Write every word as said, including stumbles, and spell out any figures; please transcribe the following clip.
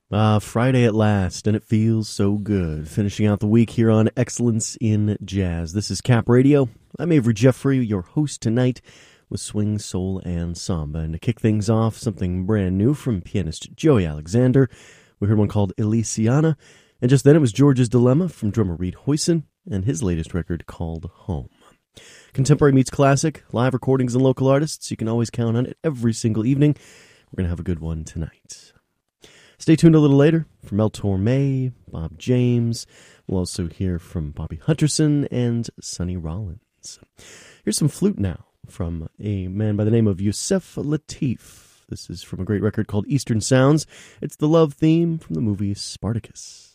Ah, Friday at last, and it feels so good. Finishing out the week here on Excellence in Jazz. This is Cap Radio. I'm Avery Jeffrey, your host tonight with swing, soul, and samba. And to kick things off, something brand new from pianist Joey Alexander. We heard one called Elysiana. And just then it was George's Dilemma from drummer Reed Hoyson and his latest record called Home. Contemporary meets classic, live recordings and local artists. You can always count on it every single evening. We're going to have a good one tonight. Stay tuned a little later for Mel Torme, Bob James. We'll also hear from Bobby Hutcherson and Sonny Rollins. Here's some flute now from a man by the name of Yusef Lateef. This is from a great record called Eastern Sounds. It's the love theme from the movie Spartacus.